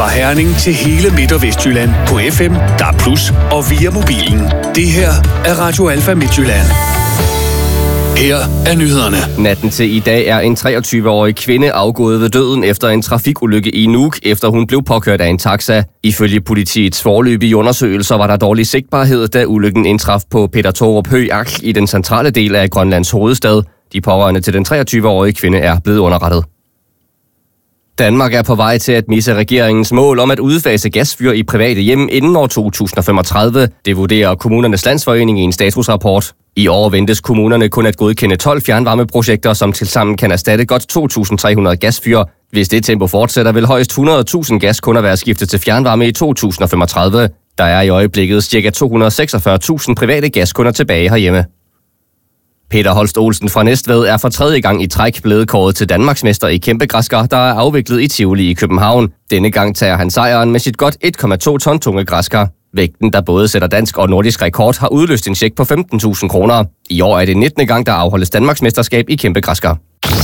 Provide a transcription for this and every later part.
Fra Herning til hele Midt- og Vestjylland på FM, DAB+, og via mobilen. Det her er Radio Alfa Midtjylland. Her er nyhederne. Natten til i dag er en 23-årig kvinde afgået ved døden efter en trafikulykke i Nuuk, efter hun blev påkørt af en taxa. Ifølge politiets foreløbige undersøgelser var der dårlig sigtbarhed, da ulykken indtraf på Peter Thorup Højak i den centrale del af Grønlands hovedstad. De pårørende til den 23-årige kvinde er blevet underrettet. Danmark er på vej til at misse regeringens mål om at udfase gasfyr i private hjem inden år 2035. Det vurderer Kommunernes Landsforening i en statusrapport. I år ventes kommunerne kun at godkende 12 fjernvarmeprojekter, som tilsammen kan erstatte godt 2.300 gasfyr. Hvis det tempo fortsætter, vil højst 100.000 gaskunder være skiftet til fjernvarme i 2035. Der er i øjeblikket ca. 246.000 private gaskunder tilbage herhjemme. Peter Holst Olsen fra Næstved er for tredje gang i træk blevet kåret til Danmarksmester i kæmpegræskar, der er afviklet i Tivoli i København. Denne gang tager han sejren med sit godt 1,2 ton tunge græskar. Vægten, der både sætter dansk og nordisk rekord, har udløst en check på 15.000 kroner. I år er det 19. gang, der afholdes Danmarksmesterskab i kæmpegræskar.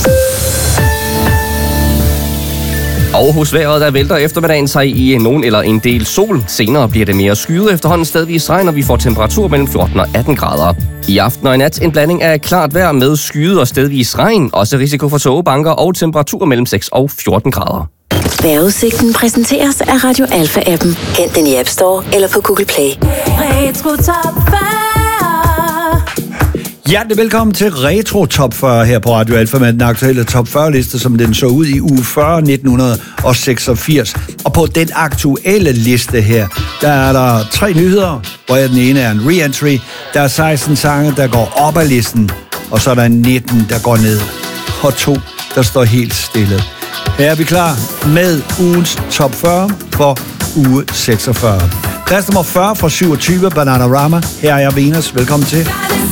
Og hos vejret, der vælter eftermiddagen sig i nogen eller en del sol. Senere bliver det mere skyet, efterhånden stedvis regn, og vi får temperatur mellem 14 og 18 grader. I aften og i nat en blanding af klart vejr med skyet og stedvis regn. Også risiko for tågebanker og temperatur mellem 6 og 14 grader. Vejrudsigten præsenteres af Radio Alfa-appen. Hent den i App Store eller på Google Play. Retro Top 40. Hjertelig velkommen til Retro Top 40 her på Radio Alfa med den aktuelle Top 40-liste, som den så ud i uge 40 1986. Og på den aktuelle liste her, der er der 3 nyheder, hvor den ene er en re-entry. Der er 16 sange, der går op ad listen, og så er der 19, der går ned, og 2, der står helt stille. Her er vi klar med ugens Top 40 for uge 46. Plads nummer 40 fra 27, Bananarama. Her er jeg, Venus. Velkommen til.